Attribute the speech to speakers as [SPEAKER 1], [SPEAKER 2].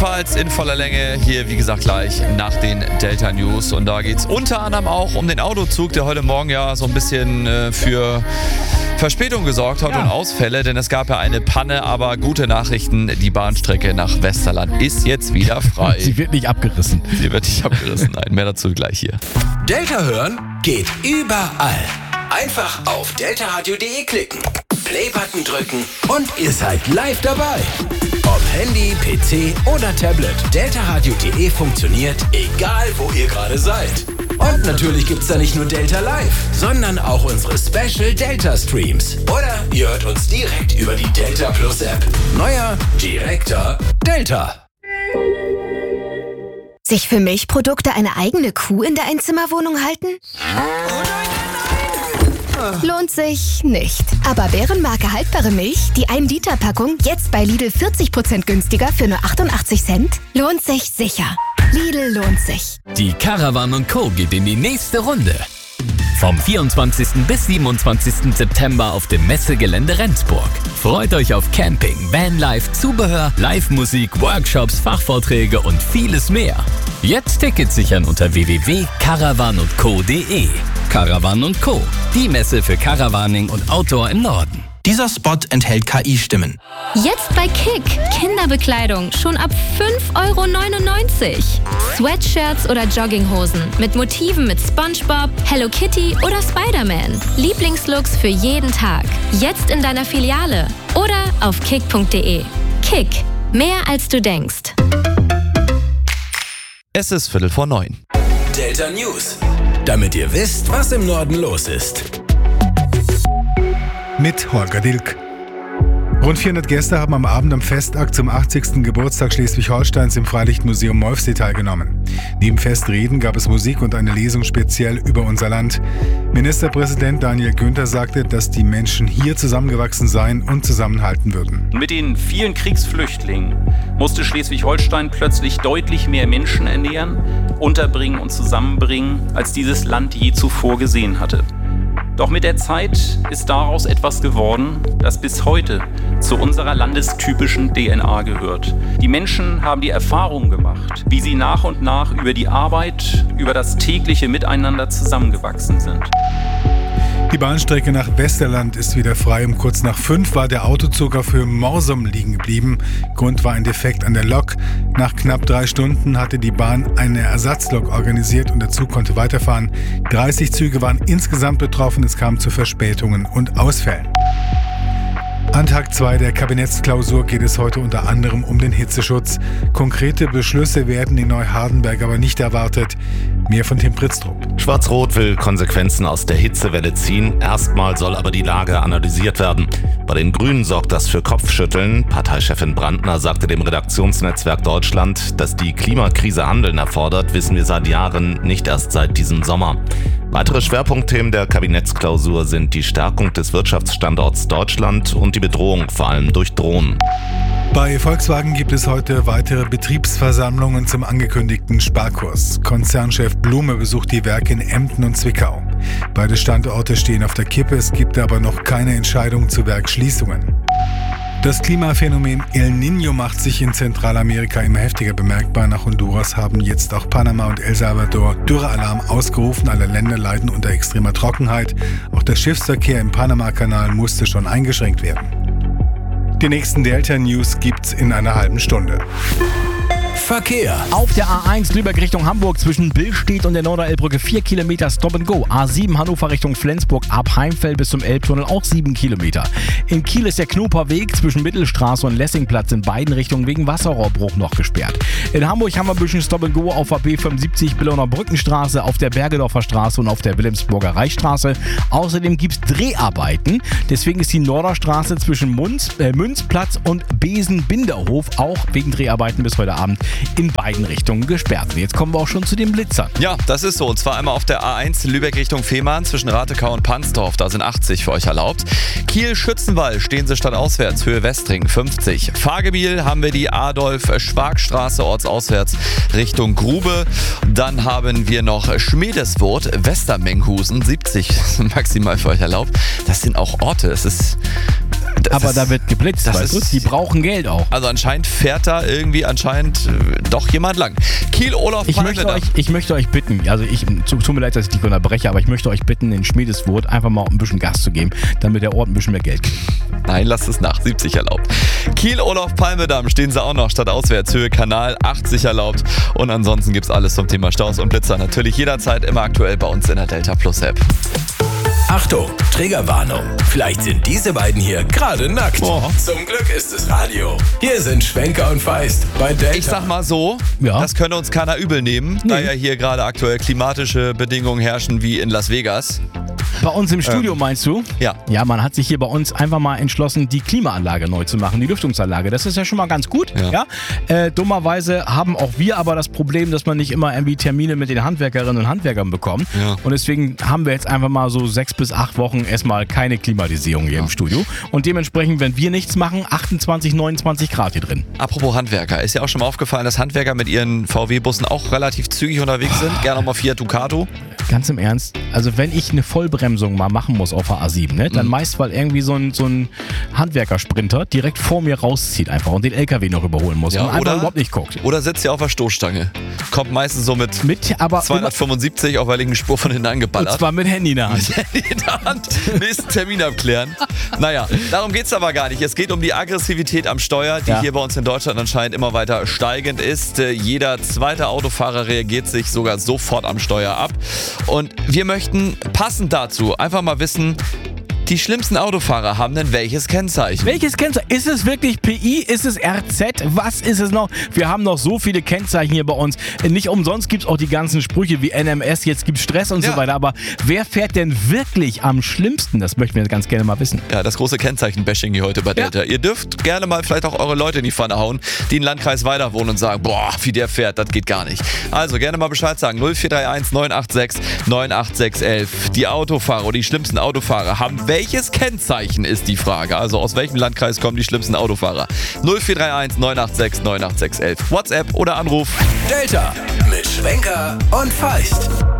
[SPEAKER 1] ebenfalls in voller Länge hier, wie gesagt, gleich nach den Delta News. Und da geht es unter anderem auch um den Autozug, der heute Morgen ja so ein bisschen für Verspätung gesorgt hat und Ausfälle, denn es gab ja eine Panne, aber gute Nachrichten, die Bahnstrecke nach Westerland ist jetzt wieder frei.
[SPEAKER 2] Sie wird nicht abgerissen.
[SPEAKER 1] Sie wird nicht abgerissen, nein, mehr dazu gleich hier.
[SPEAKER 3] Delta hören geht überall. Einfach auf deltaradio.de klicken, Play-Button drücken und ihr seid live dabei. Ob Handy, PC oder Tablet, deltaradio.de funktioniert, egal wo ihr gerade seid. Und natürlich gibt's da nicht nur Delta Live, sondern auch unsere Special Delta Streams. Oder ihr hört uns direkt über die Delta Plus App. Neuer, direkter Delta.
[SPEAKER 4] Sich für Milchprodukte eine eigene Kuh in der Einzimmerwohnung halten? Lohnt sich nicht. Aber Bärenmarke haltbare Milch, die 1-Liter-Packung, jetzt bei Lidl 40% günstiger für nur 88 Cent? Lohnt sich sicher. Lidl lohnt sich.
[SPEAKER 5] Die Caravan & Co. geht in die nächste Runde. Vom 24. bis 27. September auf dem Messegelände Rendsburg. Freut euch auf Camping, Vanlife, Zubehör, Live-Musik, Workshops, Fachvorträge und vieles mehr. Jetzt Tickets sichern unter www.caravanandco.de. Caravan & Co., die Messe für Caravaning und Outdoor im Norden.
[SPEAKER 3] Dieser Spot enthält KI-Stimmen.
[SPEAKER 6] Jetzt bei Kick. Kinderbekleidung schon ab 5,99 €. Sweatshirts oder Jogginghosen mit Motiven mit SpongeBob, Hello Kitty oder Spider-Man. Lieblingslooks für jeden Tag. Jetzt in deiner Filiale oder auf kick.de. Kick. Mehr als du denkst.
[SPEAKER 1] Es ist 8:45.
[SPEAKER 3] Delta News. Damit ihr wisst, was im Norden los ist.
[SPEAKER 7] Mit Holger Dilk. Rund 400 Gäste haben am Abend am Festakt zum 80. Geburtstag Schleswig-Holsteins im Freilichtmuseum Molfsee teilgenommen. Neben Festreden gab es Musik und eine Lesung speziell über unser Land. Ministerpräsident Daniel Günther sagte, dass die Menschen hier zusammengewachsen seien und zusammenhalten würden.
[SPEAKER 8] Mit den vielen Kriegsflüchtlingen musste Schleswig-Holstein plötzlich deutlich mehr Menschen ernähren, unterbringen und zusammenbringen, als dieses Land je zuvor gesehen hatte. Doch mit der Zeit ist daraus etwas geworden, das bis heute zu unserer landestypischen DNA gehört. Die Menschen haben die Erfahrung gemacht, wie sie nach und nach über die Arbeit, über das tägliche Miteinander zusammengewachsen sind.
[SPEAKER 7] Die Bahnstrecke nach Westerland ist wieder frei. Um kurz nach 5 war der Autozug auf Höhe Morsum liegen geblieben. Grund war ein Defekt an der Lok. Nach knapp 3 Stunden hatte die Bahn eine Ersatzlok organisiert und der Zug konnte weiterfahren. 30 Züge waren insgesamt betroffen. Es kam zu Verspätungen und Ausfällen. An Tag 2 der Kabinettsklausur geht es heute unter anderem um den Hitzeschutz. Konkrete Beschlüsse werden in Neuhardenberg aber nicht erwartet. Mehr von Tim Pritztrup.
[SPEAKER 9] Schwarz-Rot will Konsequenzen aus der Hitzewelle ziehen. Erstmal soll aber die Lage analysiert werden. Bei den Grünen sorgt das für Kopfschütteln. Parteichefin Brandner sagte dem Redaktionsnetzwerk Deutschland, dass die Klimakrise Handeln erfordert, wissen wir seit Jahren, nicht erst seit diesem Sommer. Weitere Schwerpunktthemen der Kabinettsklausur sind die Stärkung des Wirtschaftsstandorts Deutschland und die Bedrohung vor allem durch Drohnen.
[SPEAKER 7] Bei Volkswagen gibt es heute weitere Betriebsversammlungen zum angekündigten Sparkurs. Konzernchef Blume besucht die Werke in Emden und Zwickau. Beide Standorte stehen auf der Kippe, es gibt aber noch keine Entscheidung zu Werksschließungen. Das Klimaphänomen El Niño macht sich in Zentralamerika immer heftiger bemerkbar. Nach Honduras haben jetzt auch Panama und El Salvador Dürrealarm ausgerufen. Alle Länder leiden unter extremer Trockenheit. Auch der Schiffsverkehr im Panama-Kanal musste schon eingeschränkt werden. Die nächsten Delta News gibt's in einer halben Stunde.
[SPEAKER 3] Verkehr.
[SPEAKER 2] Auf der A1 Lübeck Richtung Hamburg zwischen Billstedt und der Norderelbbrücke 4 Kilometer Stop and Go. A7 Hannover Richtung Flensburg ab Heimfeld bis zum Elbtunnel auch 7 Kilometer. In Kiel ist der Knoperweg zwischen Mittelstraße und Lessingplatz in beiden Richtungen wegen Wasserrohrbruch noch gesperrt. In Hamburg haben wir ein bisschen Stop and Go auf der B75 Billauner Brückenstraße, auf der Bergedorfer Straße und auf der Wilhelmsburger Reichsstraße. Außerdem gibt es Dreharbeiten. Deswegen ist die Norderstraße zwischen Münzplatz und Besen-Binderhof auch wegen Dreharbeiten bis heute Abend in beiden Richtungen gesperrt. Und jetzt kommen wir auch schon zu den Blitzern.
[SPEAKER 1] Ja, das ist so. Und zwar einmal auf der A1 Lübeck Richtung Fehmarn zwischen Ratekau und Pansdorf. Da sind 80 für euch erlaubt. Kiel-Schützenwall stehen sie stadtauswärts, Höhe Westring 50. Fahrgebiel haben wir die Adolf-Schwark-Straße ortsauswärts Richtung Grube. Dann haben wir noch Schmiedeswurth, Westermenghusen 70 maximal für euch erlaubt. Das sind auch Orte. Es ist
[SPEAKER 2] Aber da wird geblitzt, weißt du? Die brauchen Geld auch.
[SPEAKER 1] Also anscheinend fährt da irgendwie doch jemand lang. Kiel-Olaf Palme.
[SPEAKER 2] Ich möchte euch bitten, also tut mir leid, dass ich dich unterbreche, aber ich möchte euch bitten, in Schmiedeswurth einfach mal ein bisschen Gas zu geben, damit der Ort ein bisschen mehr Geld kriegt.
[SPEAKER 1] Nein, lasst es nach, 70 erlaubt. Kiel-Olaf-Palme-Damm stehen sie auch noch statt auswärts, Höhe Kanal, 80 erlaubt. Und ansonsten gibt's alles zum Thema Staus und Blitzer natürlich jederzeit immer aktuell bei uns in der Delta Plus App.
[SPEAKER 3] Achtung, Triggerwarnung. Vielleicht sind diese beiden hier gerade nackt.
[SPEAKER 1] Oh.
[SPEAKER 3] Zum Glück ist es Radio. Hier sind Schwenker und Feist bei Delta.
[SPEAKER 1] Ich sag mal so, das könne uns keiner übel nehmen, da ja hier gerade aktuell klimatische Bedingungen herrschen wie in Las Vegas.
[SPEAKER 2] Bei uns im Studio meinst du?
[SPEAKER 1] Ja.
[SPEAKER 2] Ja, man hat sich hier bei uns einfach mal entschlossen, die Klimaanlage neu zu machen, die Lüftungsanlage. Das ist ja schon mal ganz gut. Ja. Dummerweise haben auch wir aber das Problem, dass man nicht immer irgendwie Termine mit den Handwerkerinnen und Handwerkern bekommt. Ja. Und deswegen haben wir jetzt einfach mal so 6 bis 8 Wochen erstmal keine Klimatisierung hier im Studio. Und dementsprechend, wenn wir nichts machen, 28, 29 Grad hier drin.
[SPEAKER 1] Apropos Handwerker, ist ja auch schon mal aufgefallen, dass Handwerker mit ihren VW-Bussen auch relativ zügig unterwegs sind. Gerne mal Fiat Ducato.
[SPEAKER 2] Ganz im Ernst, also wenn ich eine Vollbremsung mal machen muss auf der A7, ne, dann meist, weil irgendwie so ein Handwerkersprinter direkt vor mir rauszieht einfach und den LKW noch überholen muss und einfach überhaupt nicht guckt.
[SPEAKER 1] Oder sitzt ja auf der Stoßstange. Kommt meistens so mit 275 auf der linken Spur von hinten angeballert.
[SPEAKER 2] Und zwar mit Handy in der Hand.
[SPEAKER 1] Handy in der Hand, nächsten Termin abklären. Naja, darum geht's aber gar nicht. Es geht um die Aggressivität am Steuer, die hier bei uns in Deutschland anscheinend immer weiter steigend ist. Jeder zweite Autofahrer reagiert sich sogar sofort am Steuer ab. Und wir möchten passend dazu einfach mal wissen, die schlimmsten Autofahrer haben denn welches Kennzeichen?
[SPEAKER 2] Welches Kennzeichen? Ist es wirklich PI? Ist es RZ? Was ist es noch? Wir haben noch so viele Kennzeichen hier bei uns. Nicht umsonst gibt es auch die ganzen Sprüche wie NMS, jetzt gibt es Stress und so weiter. Aber wer fährt denn wirklich am schlimmsten? Das möchten wir ganz gerne mal wissen.
[SPEAKER 1] Ja, das große Kennzeichen-Bashing hier heute bei Delta. Ihr dürft gerne mal vielleicht auch eure Leute in die Pfanne hauen, die im Landkreis weiter wohnen und sagen, boah, wie der fährt, das geht gar nicht. Also gerne mal Bescheid sagen. 0431 986 98611. Die Autofahrer oder die schlimmsten Autofahrer haben welches Kennzeichen ist die Frage. Also aus welchem Landkreis kommen die schlimmsten Autofahrer? 0431 986 98611. WhatsApp oder Anruf.
[SPEAKER 3] Delta mit Schwenker und Feist.